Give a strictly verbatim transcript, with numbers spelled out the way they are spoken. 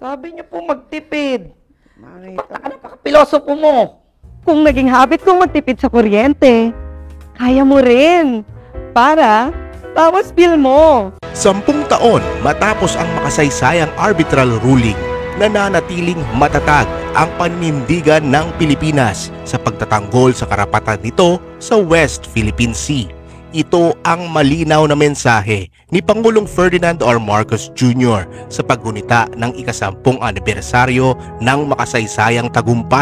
Sabi niyo po magtipid. Bakit ka napaka-pilosopo mo? Kung naging habit kong magtipid sa kuryente, kaya mo rin. Para, bawas bill mo. Sampung taon matapos ang makasaysayang arbitral ruling, nananatiling matatag ang paninindigan ng Pilipinas sa pagtatanggol sa karapatan nito sa West Philippine Sea. Ito ang malinaw na mensahe ni Pangulong Ferdinand R. Marcos Junior sa paggunita ng ikasampung anibersaryo ng makasaysayang tagumpay